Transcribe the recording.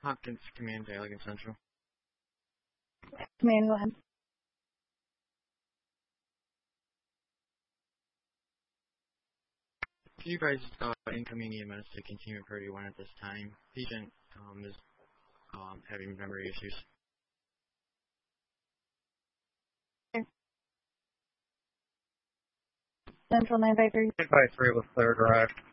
Hopkins Command to Elegant Central. Command, go ahead. Can you guys incoming EMS to continue priority 1 at this time? Patient is having memory issues. Central 953. 953 was clear direct.